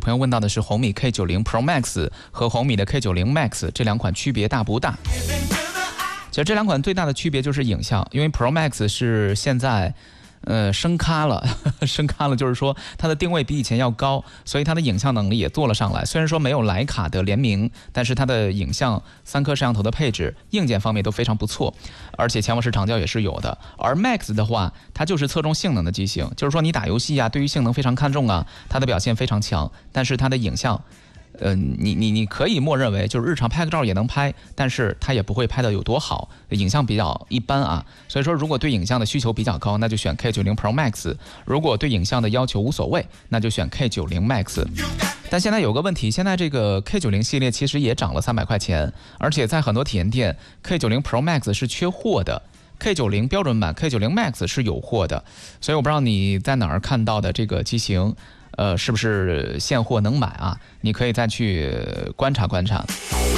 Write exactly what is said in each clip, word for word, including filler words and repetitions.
朋友问到的是红米 K 九十 Pro Max 和红米的 K 九十 Max 这两款区别大不大？其实这两款最大的区别就是影像，因为 Pro Max 是现在呃升咖了，呵呵升咖了，就是说它的定位比以前要高，所以它的影像能力也做了上来。虽然说没有徕卡的联名，但是它的影像三颗摄像头的配置，硬件方面都非常不错，而且前后视长焦也是有的。而 Max 的话，它就是侧重性能的机型，就是说你打游戏啊，对于性能非常看重啊，它的表现非常强，但是它的影像。呃，你你你可以默认为就是日常拍个照也能拍，但是它也不会拍的有多好，影像比较一般啊。所以说，如果对影像的需求比较高，那就选 K 九十 Pro Max； 如果对影像的要求无所谓，那就选 K 九十 Max。但现在有个问题，现在这个 K 九十 系列其实也涨了三百块钱，而且在很多体验店 ，K 九十 Pro Max 是缺货的。K 九十 标准版 K 九十 Max 是有货的，所以我不知道你在哪儿看到的这个机型。呃，是不是现货能买啊？你可以再去观察观察。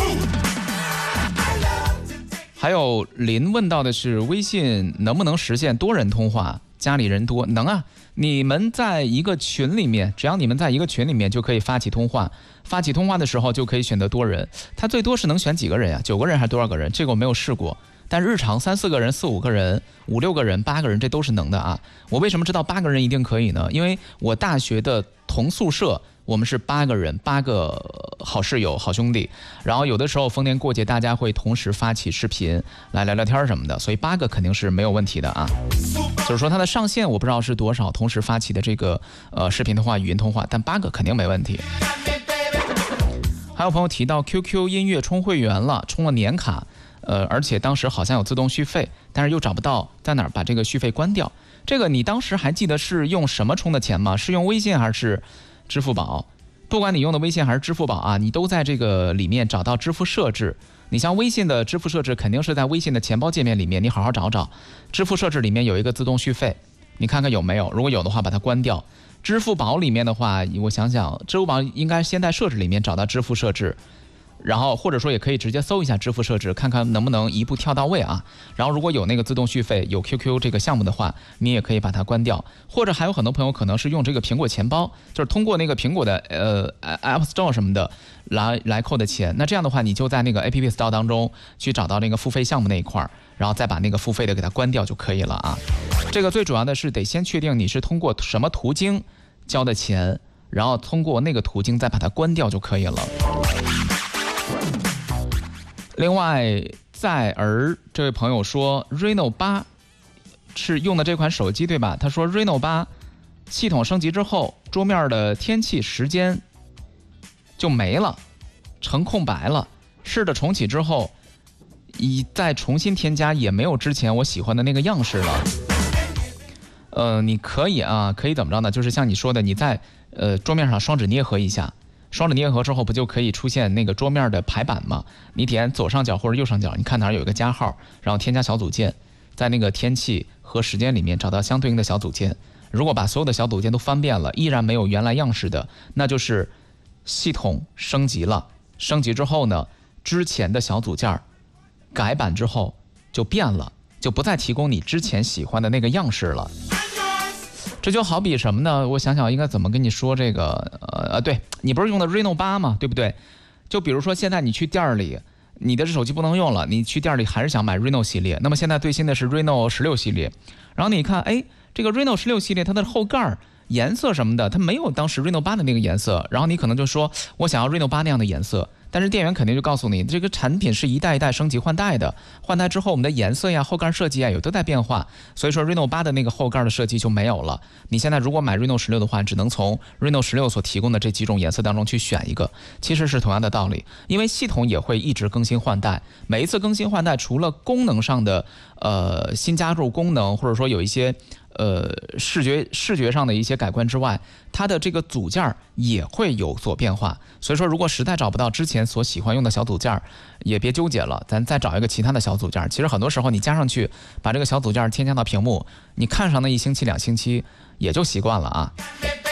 还有林问到的是，微信能不能实现多人通话？家里人多，能啊。你们在一个群里面，只要你们在一个群里面就可以发起通话。发起通话的时候就可以选择多人，它最多是能选几个人啊？九个人还是多少个人？这个我没有试过。但日常三四个人、四五个人、五六个人、八个人，这都是能的啊！我为什么知道八个人一定可以呢？因为我大学的同宿舍，我们是八个人，八个好室友、好兄弟。然后有的时候逢年过节，大家会同时发起视频来聊聊天什么的，所以八个肯定是没有问题的啊。就是说它的上限我不知道是多少，同时发起的这个呃视频通话、语音通话，但八个肯定没问题。还有朋友提到 Q Q 音乐充会员了，充了年卡。呃，而且当时好像有自动续费，但是又找不到在哪儿把这个续费关掉。这个你当时还记得是用什么充的钱吗？是用微信还是支付宝？不管你用的微信还是支付宝啊，你都在这个里面找到支付设置。你像微信的支付设置，肯定是在微信的钱包界面里面，你好好找找。支付设置里面有一个自动续费，你看看有没有？如果有的话，把它关掉。支付宝里面的话，我想想，支付宝应该先在设置里面找到支付设置。然后或者说也可以直接搜一下支付设置，看看能不能一步跳到位啊。然后如果有那个自动续费，有 Q Q 这个项目的话，你也可以把它关掉。或者还有很多朋友可能是用这个苹果钱包，就是通过那个苹果的呃 App Store 什么的来来扣的钱。那这样的话，你就在那个 App Store 当中去找到那个付费项目那一块，然后再把那个付费的给它关掉就可以了啊。这个最主要的是得先确定你是通过什么途径交的钱，然后通过那个途径再把它关掉就可以了。另外，在而这位朋友说 Reno 八是用的这款手机对吧？他说 Reno 八系统升级之后，桌面的天气时间就没了，成空白了。试着重启之后，一再重新添加也没有之前我喜欢的那个样式了。呃，你可以啊，可以怎么着呢？就是像你说的，你在呃桌面上双指捏合一下。双指捏合之后，不就可以出现那个桌面的排版吗？你点左上角或者右上角，你看哪儿有一个加号，然后添加小组件，在那个天气和时间里面找到相对应的小组件。如果把所有的小组件都翻遍了，依然没有原来样式的，那就是系统升级了。升级之后呢，之前的小组件改版之后就变了，就不再提供你之前喜欢的那个样式了。这就好比什么呢？我想想应该怎么跟你说这个，呃，对，你不是用的 Reno 八吗？对不对？就比如说现在你去店里，你的手机不能用了，你去店里还是想买 Reno 系列，那么现在最新的是 Reno 十六系列，然后你看，哎，这个 Reno 十六系列它的后盖颜色什么的，它没有当时 Reno 八的那个颜色，然后你可能就说我想要 Reno 八那样的颜色。但是店员肯定就告诉你，这个产品是一代一代升级换代的，换代之后我们的颜色呀、后盖设计啊有都在变化，所以说 Reno 八的那个后盖的设计就没有了。你现在如果买 Reno 十六的话，只能从 Reno 十六所提供的这几种颜色当中去选一个，其实是同样的道理，因为系统也会一直更新换代，每一次更新换代，除了功能上的呃新加入功能，或者说有一些呃视觉视觉上的一些改观之外，它的这个组件也会有所变化。所以说，如果实在找不到之前所喜欢用的小组件，也别纠结了，咱再找一个其他的小组件。其实很多时候你加上去，把这个小组件添加到屏幕，你看上那一星期两星期也就习惯了啊。